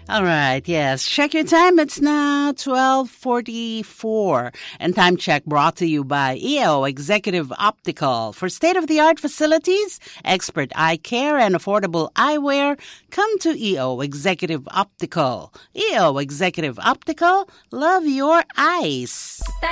All right, yes. Check your time. It's now 12:44. And time check brought to you by EO Executive Optical. For state-of-the-art facilities, expert eye care, and affordable eyewear, come to EO Executive Optical. EO Executive Optical, love your eyes.